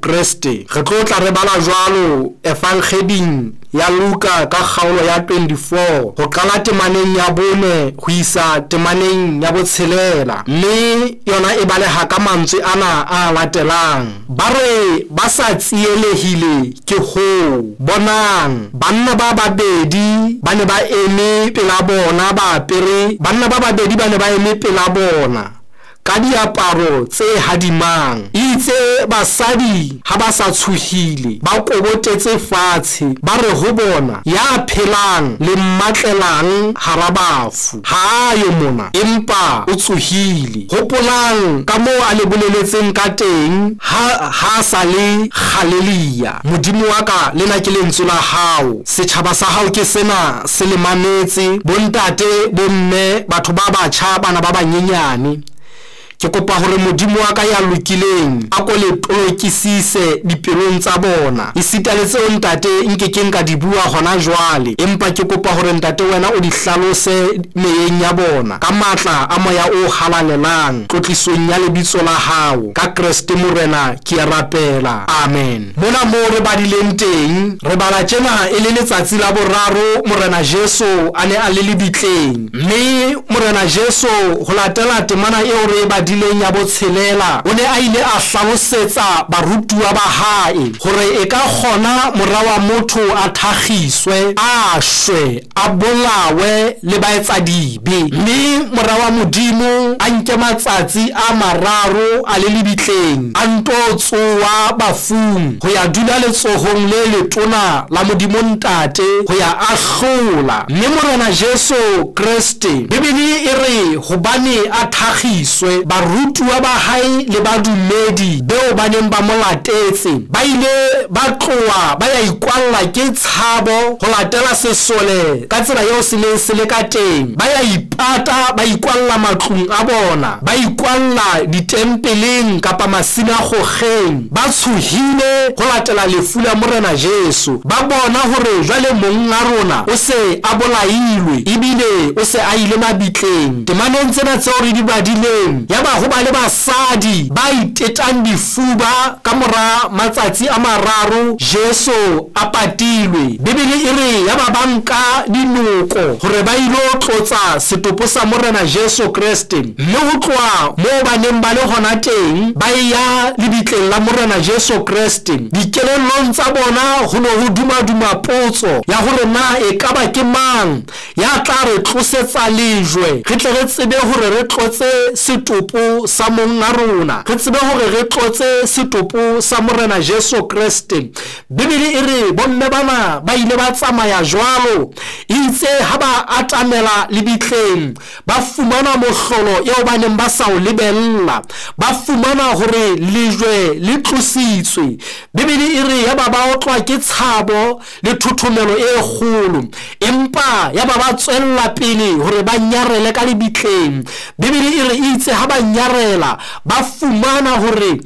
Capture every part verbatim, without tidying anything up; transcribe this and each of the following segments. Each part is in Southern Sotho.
Kriste. Re tlo tla re bala jwalo Evangelieng ya Luka ka kgaolo ya twenty-four ho qala temaneng ya bone ho isa temaneng ya botshelela, mme yona e baleha ka mantswe ana a latelang. Ba re ba sa tsielehile ke ho bonang banna ba babedi ba ne ba eme pela bona ba apere banna ba babedi ba ne ba eme pela bona ka diaparo tse hadimang. Itse basadi ha ba sa tshohile ba kobotetse fatshe ba re ho bona ya phelang le mmatlelang hara bafu ha ayo mona empa o tsohile. Hopolang ka moo a le boleletseng ka teng ha ha sa le Haleluya. Modimo wa ka le na ke lentswe la hao, setjhaba sa hao ke sena se le mametse, bontate bomme batho ba batjha bana ba banyenyane. Ke kopa hore modimo wa ka ya lokileng a ko le tlokisise dipelong tsa bona. Isita le tseo ntate nke ke nka di bua hona jwale, empa ke kopa hore ntate wena o di hlalose meyeng ya bona ka matla a moya o halalelang tlotlisong ya lebitso la hao. Ka Kriste morena ke rapela, amen. Mona mo re badileng teng re bala tjena e le letsatsi la boraro morena Jesu a ne a le lebitleng, mme morena Jesu ho latela temana eo re ba dileng ya botshelela o ne a ile a hlalosetsa barutuwa ba hae hore e ka kgona mora wa motho a thagiswe a shwe a bolawe le baetsa dibe, mme mora wa modimo a nke matsatsi a mararo a le lebitleng a nto tsoa bafung ho ya dula letsohong le letona la modimo ntate ho ya ahlola. Mme morena Jesu Kriste Bibele e re hobane a thagiswe barutuwa ba hae le badumedi beo ba neng ba molatetse ba ile ba tloa ba ya ikwalla ke tshabo ho latela sesole ka tsela eo se neng se le ka teng. Ba ya ipata ba ikwalla matlung a bona, ba ikwalla ditempeleng kapa masinagogeng, ba tshohile ho latela lefu la morena Jesu. Ba bona hore jwale mong a rona o se a bolailwe ebile o se a ile mabitleng. Temaneng tsena tseo re di badileng ya ba ho ba le basadi ba itetang difuba ka mora matsatsi a mararo Jesu a patilwe. Bibele e re ya ba banka dinoko hore ba ilo tlotsa setopo sa morena Jesu Kriste, mme ho tloa moo ba neng ba le hona teng ba ya lebitleng la morena Jesu Kriste. Dikelellong tsa bona ho no ho dumaduma potso ya hore na e ka ba ke mang ya tla re tlosetsa lejwe re tle re tsebe hore re tlotse setopo sa monga rona, re tsebe hore re tlotse setopo sa morena Jesu Kriste. Bibele e re bomme bana ba ile ba tsamaya jwalo, itse ha ba atamela lebitleng ba fumana mohlolo eo ba neng ba sa o lebella, ba fumana hore lejwe le tlositswe. Bibele e re ya ba ba otlwa ke tshabo le thothomelo e kgolo, empa ya ba ba tswella pele hore ba nyarele ka lebitleng. Bibele e re itse ha ba nyarela ba fumana hore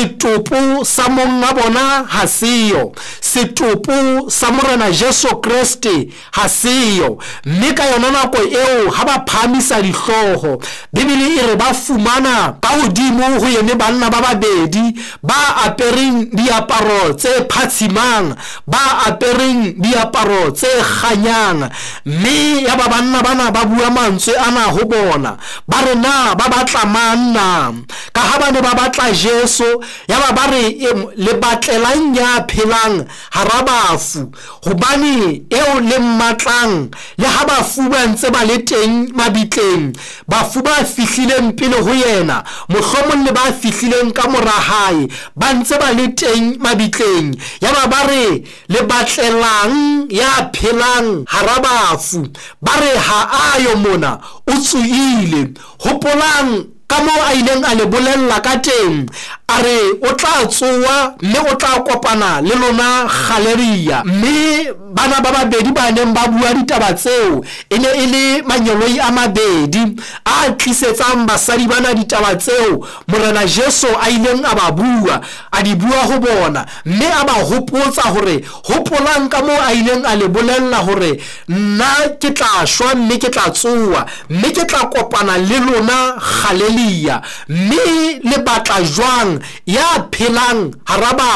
setopo sa monga bona ha seyo, setopo sa morena Jesu Kriste ha seyo. Mme ka yona nako eo ha ba phamisa dihloho, Bibele e re ba fumana ka hodimo ho yene banna ba babedi ba apereng diaparo tse phatsimang, ba apereng diaparo tse kganyang. Mme ya ba banna bana ba bua mantswe ana ho bona ba re na ba batla manna ka ha ba ne ba batla Jesu. Ya ba ba re le batlelang ya phelang hara bafu hobane eo le mmatlang le ha bafu ba ntse ba le teng mabitleng, bafu ba fihlileng pele ho yena mohlomong le ba fihlileng ka mora hae ba ntse ba le teng mabitleng. Ya ba ba re le batlelang ya phelang hara bafu ba re ha ayo mona o tsuile. Hopolang ka moo a ileng a le bolella ka teng a re o tla tsoa mme o tla kopana le lona Haleluya. Mme bana ba babedi ba neng ba bua ditaba tseo e ne e le manyeloi a mabedi a tlisetsang basadi bana ditaba tseo morena Jesu a ileng a ba bua a di bua ho bona, mme a ba hopotsa hore hopolang ka moo a ileng a le bolella hore nna ke tla shwa mme ke tla tsoa mme ke tla kopana le lona Haleluya. Mme le batla jwang ya phelang hara